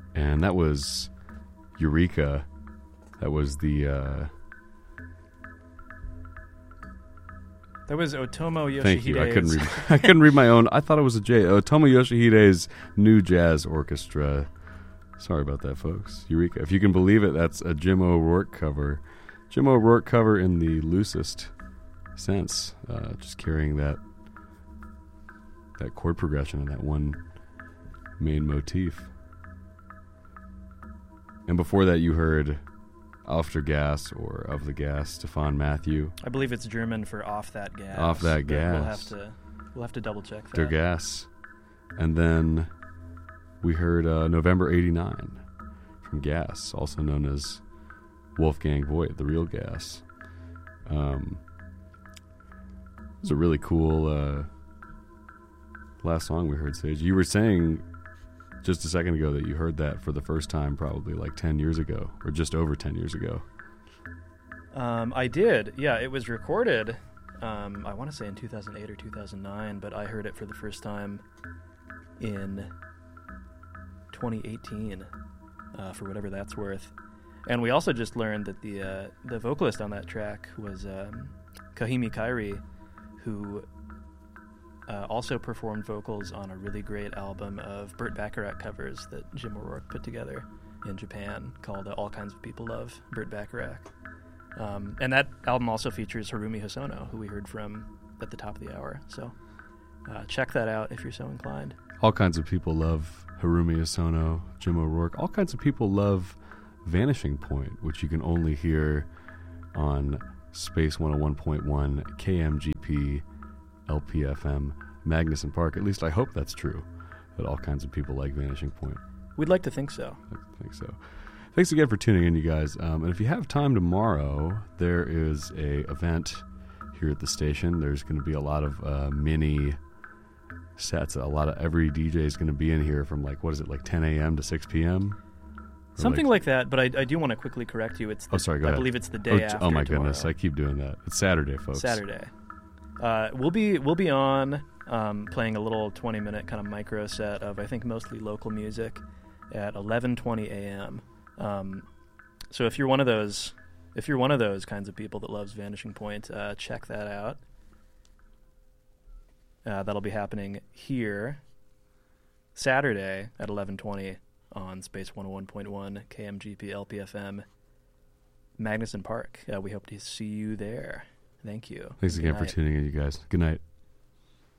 And that was Eureka. That was the... That was Otomo Yoshihide's... Thank you. I couldn't read my own. I thought it was a J. Otomo Yoshihide's New Jazz Orchestra. Sorry about that, folks. Eureka. If you can believe it, that's a Jim O'Rourke cover. Jim O'Rourke cover in the loosest sense. Just carrying that chord progression and that one main motif. And before that, you heard Auf der Gas or Of the Gas, Stefan Matthew. I believe it's German for off that gas. Off that gas. We'll have to double check that. Der Gas. And then we heard November 89 from Gas, also known as Wolfgang Voigt, the real Gas. It was a really cool last song we heard, Sage. You were saying just a second ago that you heard that for the first time probably like 10 years ago, or just over 10 years ago. I did. Yeah, it was recorded, I want to say in 2008 or 2009, but I heard it for the first time in 2018, for whatever that's worth. And we also just learned that the vocalist on that track was Kahimi Kairi, who also performed vocals on a really great album of Burt Bacharach covers that Jim O'Rourke put together in Japan called All Kinds of People Love Burt Bacharach. And that album also features Harumi Hosono, who we heard from at the top of the hour. So check that out if you're so inclined. All kinds of people love Harumi Hosono, Jim O'Rourke. All kinds of people love Vanishing Point, which you can only hear on Space 101.1 KMGP LPFM Magnuson Park. At least I hope that's true, that all kinds of people like Vanishing Point. We'd like to think so. I think so. Thanks again for tuning in, you guys. And if you have time tomorrow, there is a event here at the station. There's going to be a lot of mini sets. Every DJ is going to be in here from like 10 a.m. to 6 p.m.? Something like that, but I do want to quickly correct you. It's go ahead. I believe it's the day after. Oh my tomorrow. Goodness, I keep doing that. It's Saturday, folks. Saturday. We'll be on playing a little 20-minute kind of micro set of I think mostly local music at 11:20 a.m. So if you're one of those kinds of people that loves Vanishing Point, check that out. That'll be happening here Saturday at 11:20 on Space 101.1 KMGP LPFM Magnuson Park. We hope to see you there. Thank you. Thanks again for tuning in, you guys. Good night.